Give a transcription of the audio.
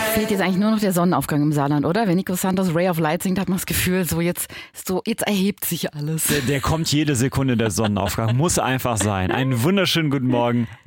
Fehlt jetzt eigentlich nur noch der Sonnenaufgang im Saarland, oder? Wenn Nico Santos Ray of Light singt, hat man das Gefühl, jetzt erhebt sich alles. Der kommt jede Sekunde, der Sonnenaufgang. Muss einfach sein. Einen wunderschönen guten Morgen.